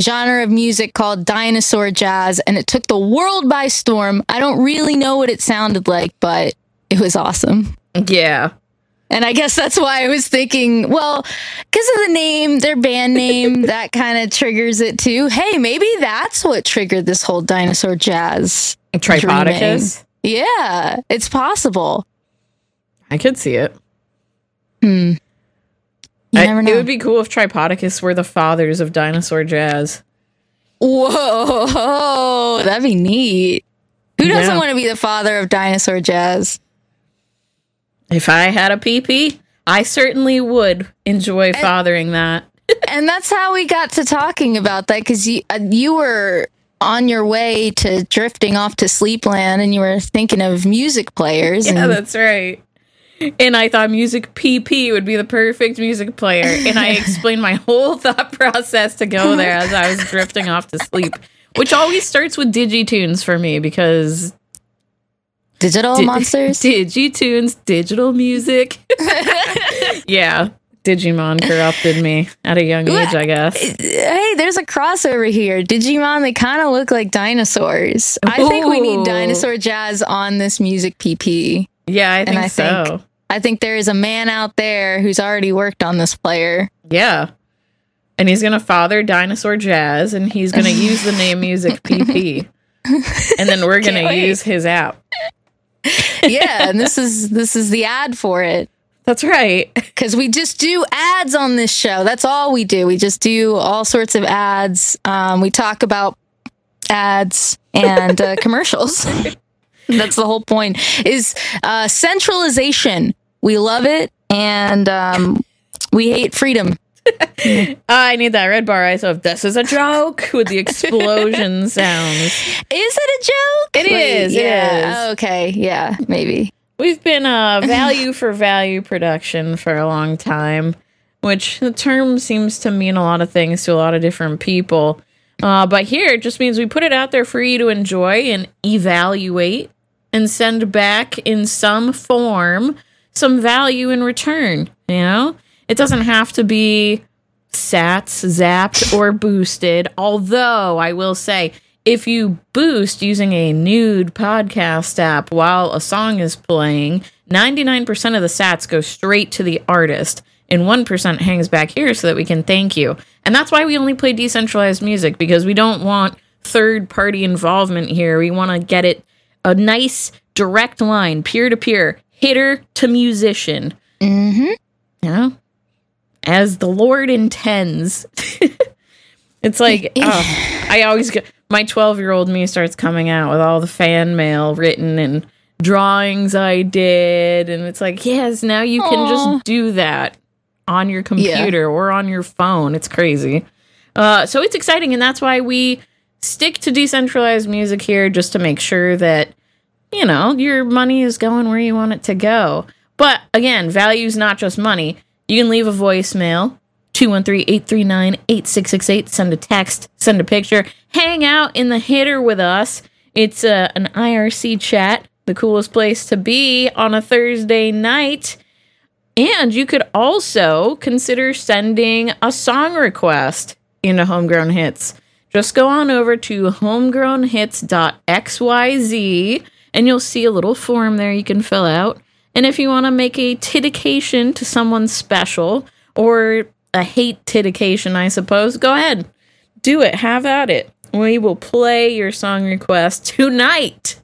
genre of music called dinosaur jazz, and it took the world by storm. I don't really know what it sounded like, but it was awesome. Yeah. And I guess that's why I was thinking, well, because of the name, their band name, that kind of triggers it too. Hey, maybe that's what triggered this whole dinosaur jazz. Tripodicus? Yeah, it's possible. I could see it. You never know. It would be cool if Tripodicus were the fathers of dinosaur jazz. Whoa, that'd be neat. Who doesn't want to be the father of dinosaur jazz? If I had a PP, I certainly would enjoy fathering that. And that's how we got to talking about that, because you were on your way to drifting off to Sleepland, and you were thinking of music players. Yeah, that's right. And I thought Music PP would be the perfect music player. And I explained my whole thought process to go there as I was drifting off to sleep, which always starts with Digitunes for me, because... Digital monsters? Digitunes, digital music. Yeah, Digimon corrupted me at a young age, I guess. Hey, there's a crossover here. Digimon, they kind of look like dinosaurs. I think we need dinosaur jazz on this Music PP. Yeah, I think so. I think there is a man out there who's already worked on this player. Yeah. And he's going to father dinosaur jazz, and he's going to use the name Music PP. And then we're going to use his app. Yeah, and this is the ad for it. That's right. Because we just do ads on this show. That's all we do. We just do all sorts of ads. We talk about ads and commercials. That's the whole point, is centralization. We love it, and we hate freedom. I need that red bar. So if this is a joke with the explosion sounds. Is it a joke? It is. Yeah. Okay. Yeah, maybe. We've been value for value production for a long time, which the term seems to mean a lot of things to a lot of different people. But here it just means we put it out there for you to enjoy and evaluate and send back in some form some value in return. You know? It doesn't have to be sats, zapped, or boosted. Although, I will say, if you boost using a nude podcast app while a song is playing, 99% of the sats go straight to the artist, and 1% hangs back here so that we can thank you. And that's why we only play decentralized music, because we don't want third-party involvement here. We want to get it a nice, direct line, peer-to-peer, hitter to musician. Mm-hmm. You know? As the Lord intends. It's like, I always get, my 12-year-old me starts coming out with all the fan mail written and drawings I did. And it's like, yes, now you can just do that on your computer or on your phone. It's crazy. So it's exciting. And that's why we stick to decentralized music here, just to make sure that, you know, your money is going where you want it to go. But again, value is not just money. You can leave a voicemail, 213-839-8668. Send a text, send a picture. Hang out in the hitter with us. It's an IRC chat, the coolest place to be on a Thursday night. And you could also consider sending a song request into Homegrown Hits. Just go on over to homegrownhits.xyz, and you'll see a little form there you can fill out. And if you want to make a dedication to someone special, or a hate dedication, I suppose, go ahead. Do it. Have at it. We will play your song request tonight.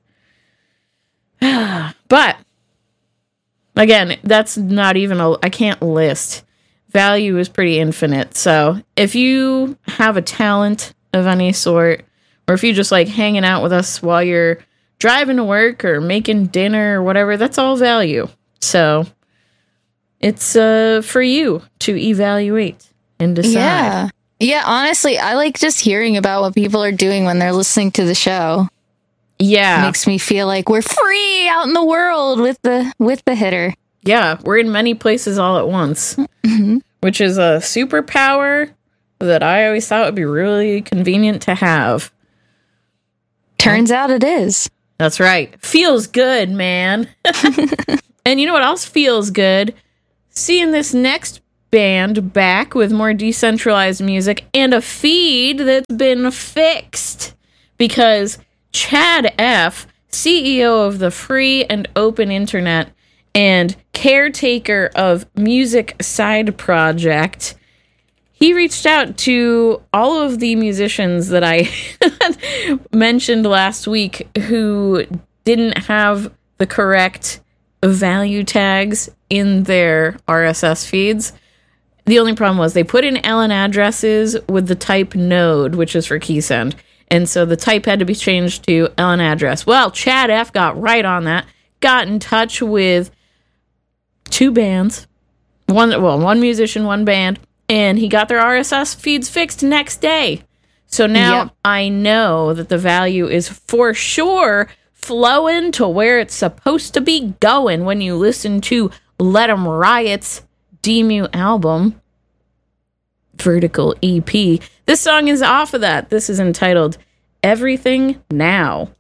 But, again, that's not even I can't list. Value is pretty infinite. So if you have a talent of any sort, or if you just like hanging out with us while you're driving to work or making dinner or whatever, that's all value. So it's for you to evaluate and decide. Yeah, honestly, I like just hearing about what people are doing when they're listening to the show. Yeah. It makes me feel like we're free out in the world with the hitter. Yeah, we're in many places all at once, which is a superpower that I always thought would be really convenient to have. Turns out it is. That's right. Feels good, man. And you know what else feels good? Seeing this next band back with more decentralized music and a feed that's been fixed because Chad F., CEO of the Free and Open Internet and caretaker of Music Side Project, he reached out to all of the musicians that I mentioned last week who didn't have the correct value tags in their RSS feeds. The only problem was they put in LN addresses with the type node, which is for keysend. And so the type had to be changed to LN address. Well, Chad F. got right on that, got in touch with two bands, one musician, one band, and he got their RSS feeds fixed next day. So now I know that the value is for sure flowing to where it's supposed to be going when you listen to Let 'Em Riot's Demu album, Vertical EP. This song is off of that. This is entitled Everything Now.